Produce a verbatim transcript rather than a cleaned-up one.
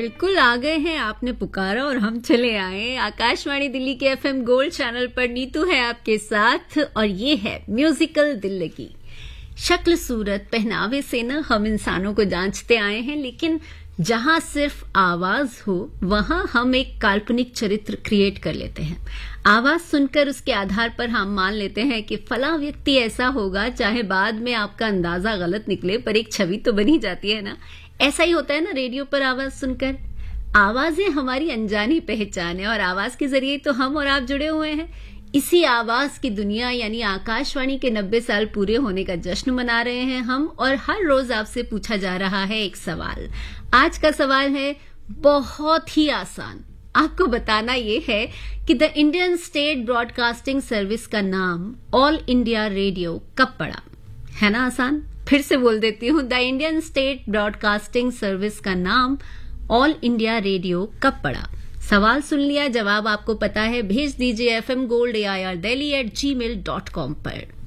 बिल्कुल आ गए हैं, आपने पुकारा और हम चले आए। आकाशवाणी दिल्ली के एफएम गोल्ड चैनल पर नीतू है आपके साथ और ये है म्यूजिकल दिल्ली। शक्ल सूरत पहनावे से न हम इंसानों को जांचते आए हैं, लेकिन जहां सिर्फ आवाज हो वहां हम एक काल्पनिक चरित्र क्रिएट कर लेते हैं। आवाज सुनकर उसके आधार पर हम मान लेते हैं कि फला व्यक्ति ऐसा होगा, चाहे बाद में आपका अंदाजा गलत निकले पर एक छवि तो बनी जाती है ना। ऐसा ही होता है ना रेडियो पर आवाज सुनकर। आवाजें हमारी अनजानी पहचान है और आवाज के जरिए तो हम और आप जुड़े हुए हैं। इसी आवाज की दुनिया यानी आकाशवाणी के नब्बे साल पूरे होने का जश्न मना रहे हैं हम, और हर रोज आपसे पूछा जा रहा है एक सवाल। आज का सवाल है बहुत ही आसान। आपको बताना ये है कि the Indian state broadcasting service का नाम ऑल इंडिया रेडियो कब पड़ा। है ना आसान? फिर से बोल देती हूँ, the Indian state broadcasting service का नाम ऑल इंडिया रेडियो कब पड़ा। सवाल सुन लिया, जवाब आपको पता है, भेज दीजिए F M gold A I R Delhi eight ji mail dot com पर।